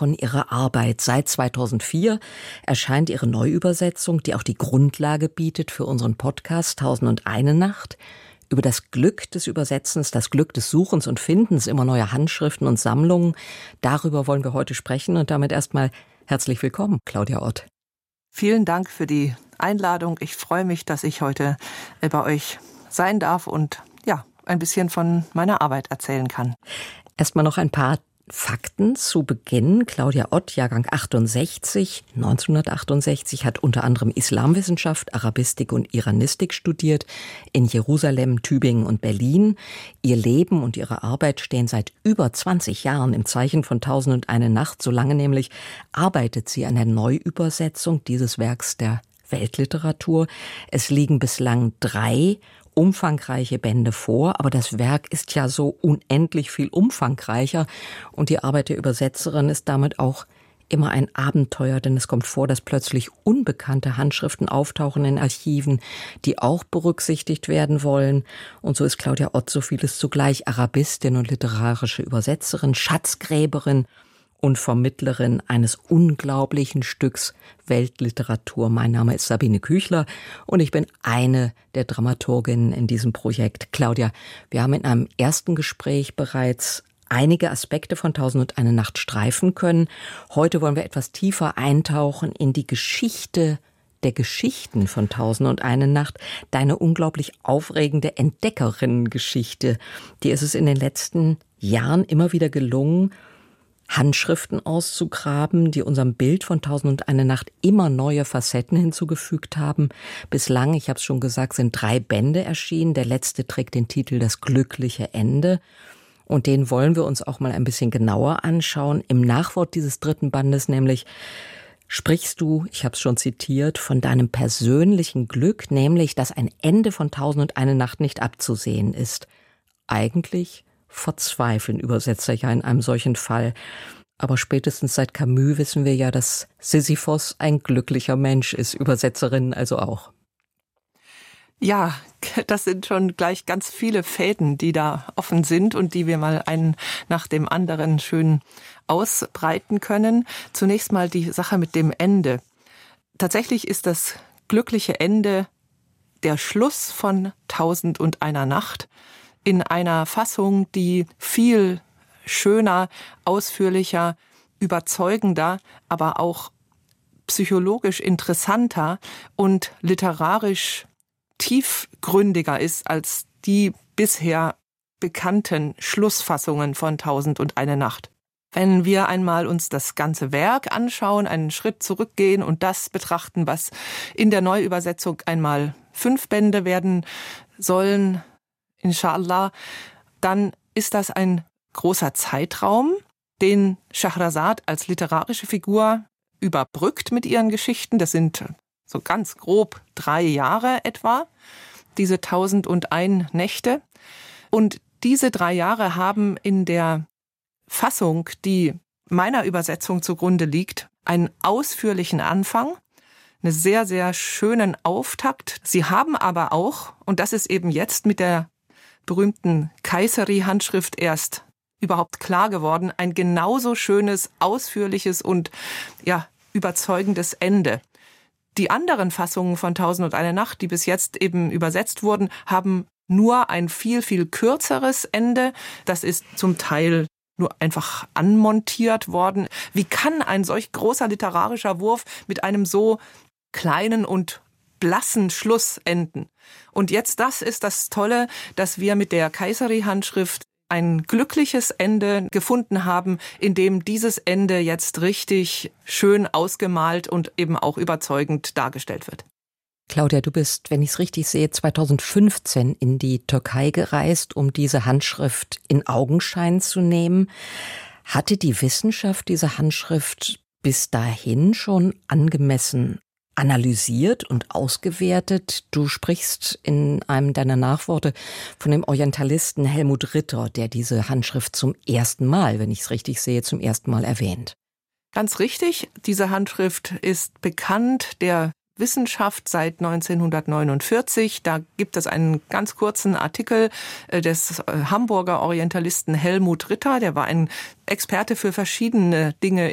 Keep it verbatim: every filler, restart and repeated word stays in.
von ihrer Arbeit. Seit zweitausendvier erscheint ihre Neuübersetzung, die auch die Grundlage bietet für unseren Podcast Tausendundeine Nacht. Über das Glück des Übersetzens, das Glück des Suchens und Findens immer neuer Handschriften und Sammlungen. Darüber wollen wir heute sprechen und damit erstmal herzlich willkommen, Claudia Ott. Vielen Dank für die Einladung. Ich freue mich, dass ich heute bei euch sein darf und ja, ein bisschen von meiner Arbeit erzählen kann. Erstmal noch ein paar Fakten zu Beginn. Claudia Ott, Jahrgang achtundsechzig, neunzehnhundertachtundsechzig, hat unter anderem Islamwissenschaft, Arabistik und Iranistik studiert in Jerusalem, Tübingen und Berlin. Ihr Leben und ihre Arbeit stehen seit über zwanzig Jahren im Zeichen von Tausendundeine Nacht. So lange nämlich arbeitet sie an der Neuübersetzung dieses Werks der Weltliteratur. Es liegen bislang drei umfangreiche Bände vor, aber das Werk ist ja so unendlich viel umfangreicher und die Arbeit der Übersetzerin ist damit auch immer ein Abenteuer, denn es kommt vor, dass plötzlich unbekannte Handschriften auftauchen in Archiven, die auch berücksichtigt werden wollen. Und so ist Claudia Ott so vieles zugleich: Arabistin und literarische Übersetzerin, Schatzgräberin und Vermittlerin eines unglaublichen Stücks Weltliteratur. Mein Name ist Sabine Küchler und ich bin eine der Dramaturginnen in diesem Projekt. Claudia, wir haben in einem ersten Gespräch bereits einige Aspekte von Tausendundeine Nacht streifen können. Heute wollen wir etwas tiefer eintauchen in die Geschichte der Geschichten von Tausendundeine Nacht, deine unglaublich aufregende Entdeckerinnengeschichte. Dir ist es in den letzten Jahren immer wieder gelungen, Handschriften auszugraben, die unserem Bild von Tausendundeine Nacht immer neue Facetten hinzugefügt haben. Bislang, ich habe es schon gesagt, sind drei Bände erschienen. Der letzte trägt den Titel Das glückliche Ende. Und den wollen wir uns auch mal ein bisschen genauer anschauen. Im Nachwort dieses dritten Bandes nämlich sprichst du, ich habe es schon zitiert, von deinem persönlichen Glück, nämlich, dass ein Ende von Tausendundeine Nacht nicht abzusehen ist. Eigentlich verzweifeln Übersetzer ja in einem solchen Fall. Aber spätestens seit Camus wissen wir ja, dass Sisyphos ein glücklicher Mensch ist, Übersetzerinnen also auch. Ja, das sind schon gleich ganz viele Fäden, die da offen sind und die wir mal einen nach dem anderen schön ausbreiten können. Zunächst mal die Sache mit dem Ende. Tatsächlich ist das glückliche Ende der Schluss von Tausendundeiner Nacht in einer Fassung, die viel schöner, ausführlicher, überzeugender, aber auch psychologisch interessanter und literarisch tiefgründiger ist als die bisher bekannten Schlussfassungen von Tausendundeine Nacht. Wenn wir einmal uns das ganze Werk anschauen, einen Schritt zurückgehen und das betrachten, was in der Neuübersetzung einmal fünf Bände werden sollen, Inshallah, dann ist das ein großer Zeitraum, den Schahrazad als literarische Figur überbrückt mit ihren Geschichten. Das sind so ganz grob drei Jahre etwa, diese Tausendundein Nächte. Und diese drei Jahre haben in der Fassung, die meiner Übersetzung zugrunde liegt, einen ausführlichen Anfang, einen sehr, sehr schönen Auftakt. Sie haben aber auch, und das ist eben jetzt mit der berühmten Kayseri-Handschrift erst überhaupt klar geworden, ein genauso schönes, ausführliches und ja überzeugendes Ende. Die anderen Fassungen von Tausendundeine Nacht, die bis jetzt eben übersetzt wurden, haben nur ein viel, viel kürzeres Ende. Das ist zum Teil nur einfach anmontiert worden. Wie kann ein solch großer literarischer Wurf mit einem so kleinen und blassen Schluss enden? Und jetzt, das ist das Tolle, dass wir mit der Kayseri-Handschrift ein glückliches Ende gefunden haben, in dem dieses Ende jetzt richtig schön ausgemalt und eben auch überzeugend dargestellt wird. Claudia, du bist, wenn ich es richtig sehe, zweitausendfünfzehn in die Türkei gereist, um diese Handschrift in Augenschein zu nehmen. Hatte die Wissenschaft diese Handschrift bis dahin schon angemessen analysiert und ausgewertet? Du sprichst in einem deiner Nachworte von dem Orientalisten Helmut Ritter, der diese Handschrift zum ersten Mal, wenn ich es richtig sehe, zum ersten Mal erwähnt. Ganz richtig, diese Handschrift ist bekannt der Wissenschaft seit neunzehnhundertneunundvierzig. Da gibt es einen ganz kurzen Artikel des Hamburger Orientalisten Helmut Ritter. Der war ein Experte für verschiedene Dinge